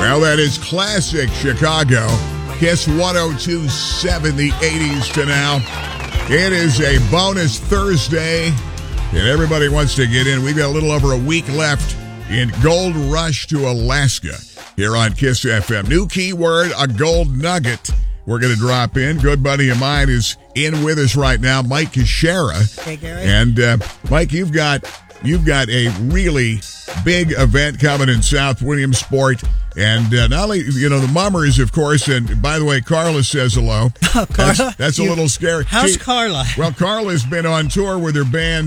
Well, that is classic Chicago. Kiss 102.7, the 80s to now. It is a bonus Thursday, and everybody wants to get in. We've got a little over a week left in Gold Rush to Alaska here on Kiss FM. New keyword, a gold nugget. We're going to drop in. Good buddy of mine is in with us right now, Mike Kashera. Hey, Gary. And Mike, you've got a really big event coming in South Williamsport. And not only, the Mummers, of course, and by the way, Carla says hello. Oh, Carla? That's a little scary. How's Carla? Well, Carla's been on tour with her band,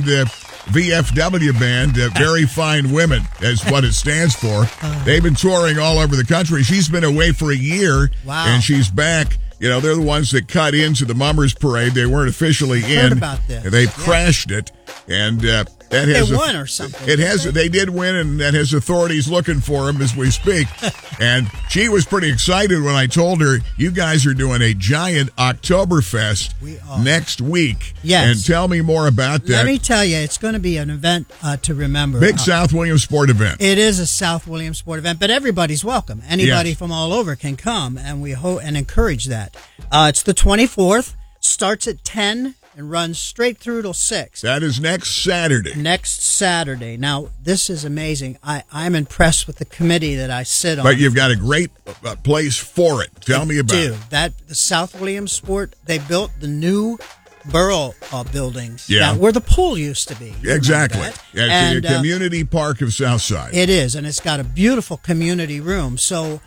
VFW band, Very Fine Women, is what it stands for. They've been touring all over the country. She's been away for a year, wow. And she's back. They're the ones that cut into the Mummers Parade. They weren't officially in. Heard about this. They've crashed it, and that has they won or something. It has. They did win, and that has authorities looking for them as we speak. And she was pretty excited when I told her, "You guys are doing a giant Oktoberfest next week." Yes. And tell me more about that. Let me tell you, it's going to be an event to remember. Big South Williamsport event. It is a South Williamsport event, but everybody's welcome. Anybody from all over can come, and we hope and encourage that. It's the 24th. Starts at 10. And runs straight through till 6. That is next Saturday. Next Saturday. Now, this is amazing. I'm impressed with the committee that I sit on. But you've got a great place for it. Tell me about it. The South Williamsport, they built the new borough building where the pool used to be. Exactly. It's the community park of Southside. It is, and it's got a beautiful community room. So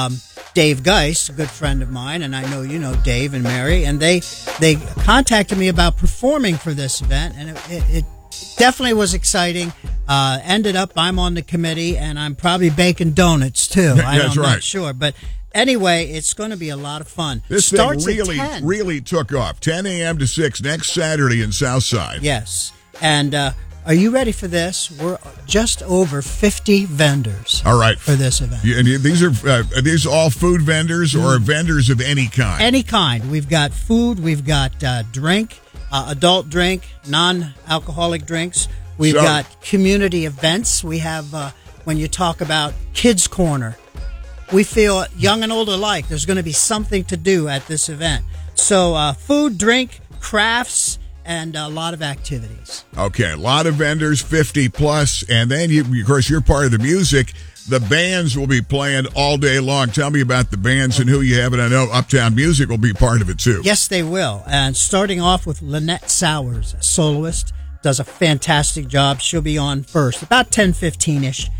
Dave Geist, a good friend of mine, and I know you know Dave and Mary, and they contacted me about performing for this event, and it definitely was exciting. Ended up, I'm on the committee, and I'm probably baking donuts, too. That's right. I'm not sure, but anyway, it's going to be a lot of fun. This starts thing at 10. really took off. 10 a.m. to 6 next Saturday in Southside. Yes. And are you ready for this? We're just over 50 vendors. All right. For this event. And these are these all food vendors or vendors of any kind? Any kind. We've got food. We've got drink, adult drink, non-alcoholic drinks. We've got community events. We have, when you talk about Kids Corner, we feel young and old alike, there's going to be something to do at this event. So food, drink, crafts, and a lot of activities. Okay, a lot of vendors, 50 plus, and then of course you're part of the music. The bands will be playing all day long. Tell me about the bands and who you have, and I know Uptown Music will be part of it too. Yes, they will. And starting off with Lynette Sowers, a soloist, does a fantastic job. She'll be on first, about 10:15-ish.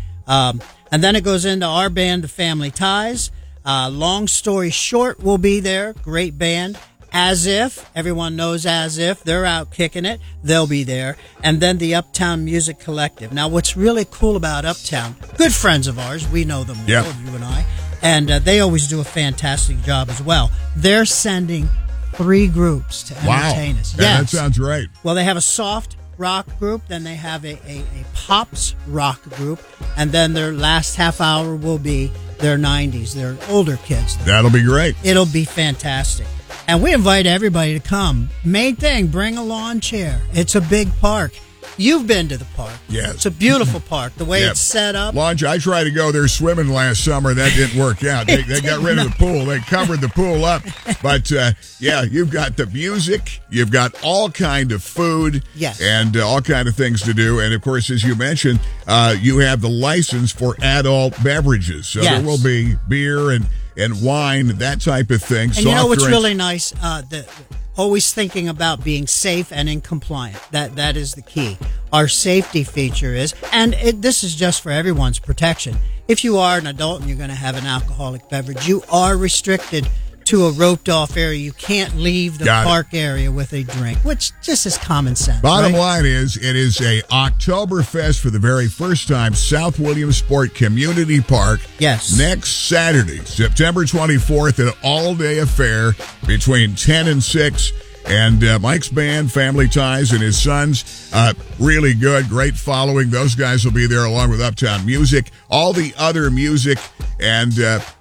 And then it goes into our band, The Family Ties. Long Story Short will be there. Great band. As If. Everyone knows As If. They're out kicking it. They'll be there. And then the Uptown Music Collective. Now, what's really cool about Uptown, good friends of ours. We know them well, you and I. And they always do a fantastic job as well. They're sending 3 groups to entertain us. Yes. That sounds right. Well, they have a soft rock group, then they have a pops rock group, and then their last half hour will be their 90s, their older kids. That'll be great. It'll be fantastic. And we invite everybody to come. Main thing, bring a lawn chair. It's a big park. You've been to the park. Yes. It's a beautiful park. The way it's set up. Launch. I tried to go there swimming last summer. That didn't work out. They got rid of the pool. They covered the pool up. But, you've got the music. You've got all kind of food. Yes. And all kind of things to do. And, of course, as you mentioned, you have the license for adult beverages. So there will be beer and wine, that type of thing. And you know what's really nice? Always thinking about being safe and in compliance. That is the key. Our safety feature is, and this is just for everyone's protection. If you are an adult and you're going to have an alcoholic beverage, you are restricted to a roped-off area. You can't leave the park area with a drink, which just is common sense. Bottom line is, it is a Oktoberfest for the very first time, South Williamsport Community Park. Yes. Next Saturday, September 24th, an all-day affair between 10 and 6. And Mike's band, Family Ties, and his sons, really good, great following. Those guys will be there along with Uptown Music, all the other music, and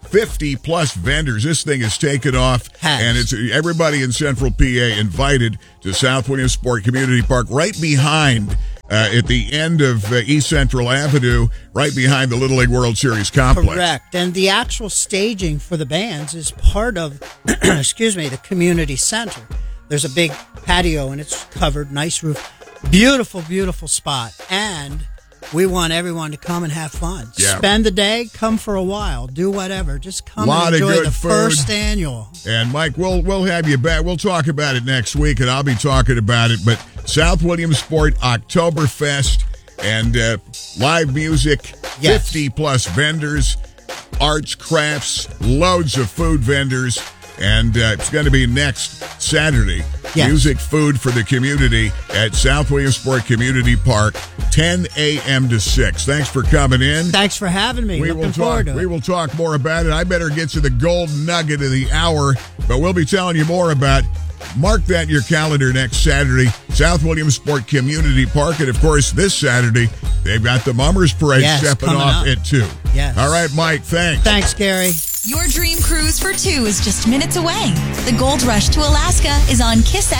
50-plus vendors. This thing has taken off, and it's everybody in Central PA invited to South Williamsport Community Park, right behind at the end of East Central Avenue, right behind the Little League World Series complex. Correct. And the actual staging for the bands is part of, the community center. There's a big patio, and it's covered, nice roof. Beautiful, beautiful spot. And we want everyone to come and have fun. Yeah. Spend the day, come for a while, do whatever. Just come Lot and of enjoy good the food. first annual. And Mike, we'll have you back. We'll talk about it next week, and I'll be talking about it. But South Williamsport Oktoberfest and live music, Yes. 50-plus vendors, arts, crafts, loads of food vendors. And it's going to be next Saturday. Yes. Music, food for the community at South Williamsport Community Park, 10 a.m. to 6. Thanks for coming in. Thanks for having me. Looking forward to it. We will talk more about it. I better get to the gold nugget of the hour, but we'll be telling you more about. Mark that in your calendar next Saturday, South Williamsport Community Park. And, of course, this Saturday, they've got the Mummers Parade stepping off at 2. Yes. All right, Mike, thanks. Thanks, Gary. Your dream cruise for 2 is just minutes away. The Gold Rush to Alaska is on Kiss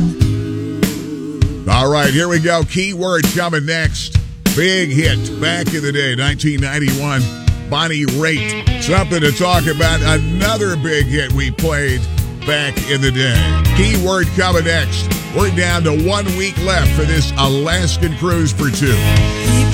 FM. All right, here we go. Keyword coming next. Big hit back in the day, 1991. Bonnie Raitt. Something to talk about. Another big hit we played back in the day. Keyword coming next. We're down to 1 week left for this Alaskan cruise for 2.